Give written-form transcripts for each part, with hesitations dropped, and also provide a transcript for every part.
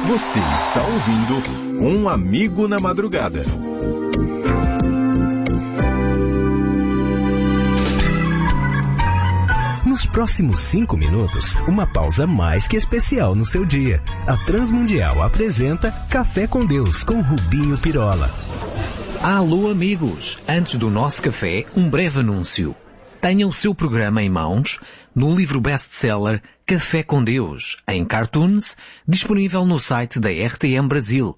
Você está ouvindo Um Amigo na Madrugada. Nos próximos 5 minutos, uma pausa mais que especial no seu dia. A Transmundial apresenta Café com Deus, com Rubinho Pirola. Alô amigos, antes do nosso café, um breve anúncio. Tenha o seu programa em mãos no livro best-seller Café com Deus, em cartoons, disponível no site da RTM Brasil,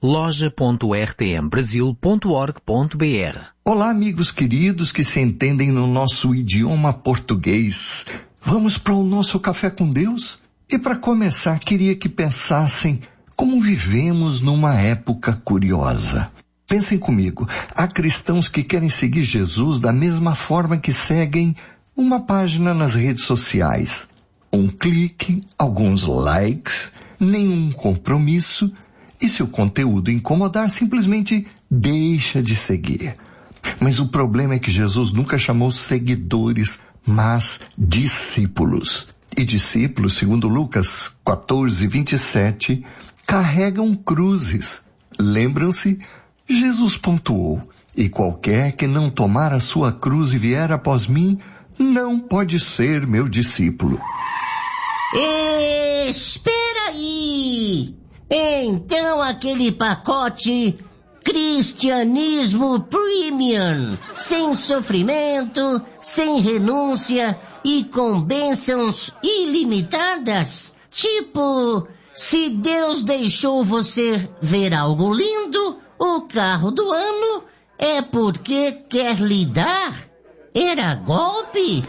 loja.rtmbrasil.org.br. Olá amigos queridos que se entendem no nosso idioma português. Vamos para o nosso Café com Deus? E para começar, queria que pensassem como vivemos numa época curiosa. Pensem comigo, há cristãos que querem seguir Jesus da mesma forma que seguem uma página nas redes sociais. Um clique, alguns likes, nenhum compromisso, e se o conteúdo incomodar, simplesmente deixa de seguir. Mas o problema é que Jesus nunca chamou seguidores, mas discípulos. E discípulos, segundo Lucas 14:27, carregam cruzes. Lembram-se? Jesus pontuou: e qualquer que não tomar a sua cruz e vier após mim, não pode ser meu discípulo. Espera aí! Então aquele pacote Cristianismo Premium, sem sofrimento, sem renúncia e com bênçãos ilimitadas? Tipo, se Deus deixou você ver algo lindo, o carro do ano, é porque quer lhe dar? Era golpe?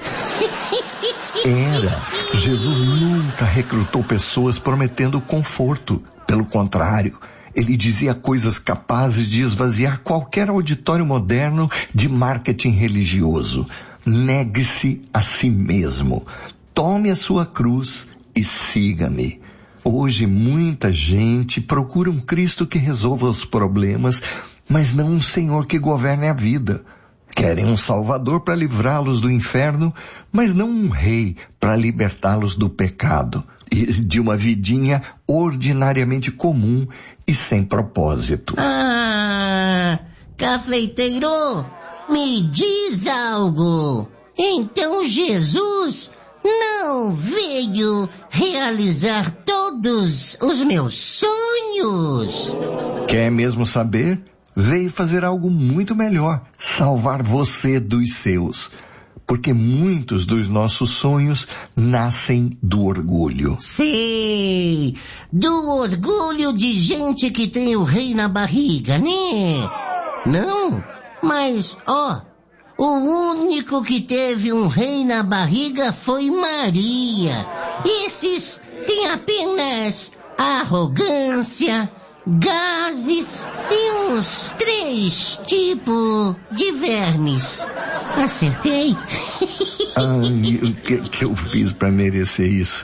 Era. Jesus nunca recrutou pessoas prometendo conforto. Pelo contrário, ele dizia coisas capazes de esvaziar qualquer auditório moderno de marketing religioso. Negue-se a si mesmo. Tome a sua cruz e siga-me. Hoje muita gente procura um Cristo que resolva os problemas, mas não um Senhor que governe a vida. Querem um Salvador para livrá-los do inferno, mas não um rei para libertá-los do pecado e de uma vidinha ordinariamente comum e sem propósito. Cafeiteiro, me diz algo. Então Jesus não veio realizar todos os meus sonhos? Quer mesmo saber? Veio fazer algo muito melhor, salvar você dos seus. Porque muitos dos nossos sonhos nascem do orgulho. Sei, do orgulho de gente que tem o rei na barriga, né? Não, mas, o único que teve um rei na barriga foi Maria. Esses têm apenas arrogância, gases e uns 3 tipos de vermes. Acertei? O que eu fiz para merecer isso?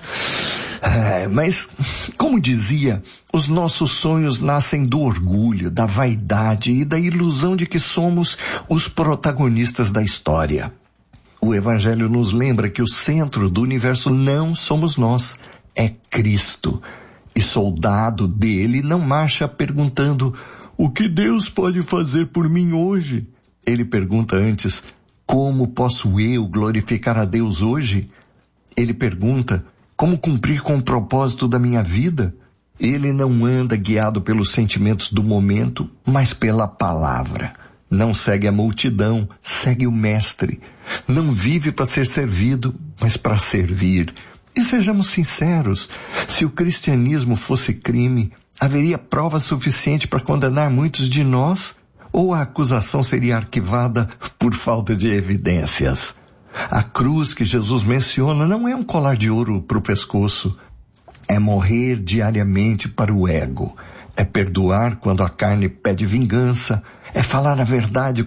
Mas, como dizia, os nossos sonhos nascem do orgulho, da vaidade e da ilusão de que somos os protagonistas da história. O Evangelho nos lembra que o centro do universo não somos nós, é Cristo. E soldado dele não marcha perguntando: o que Deus pode fazer por mim hoje? Ele pergunta antes: como posso eu glorificar a Deus hoje? Ele pergunta: como cumprir com o propósito da minha vida? Ele não anda guiado pelos sentimentos do momento, mas pela palavra. Não segue a multidão, segue o Mestre. Não vive para ser servido, mas para servir. E sejamos sinceros, se o cristianismo fosse crime, haveria prova suficiente para condenar muitos de nós? Ou a acusação seria arquivada por falta de evidências? A cruz que Jesus menciona não é um colar de ouro para o pescoço. É morrer diariamente para o ego. É perdoar quando a carne pede vingança. É falar a verdade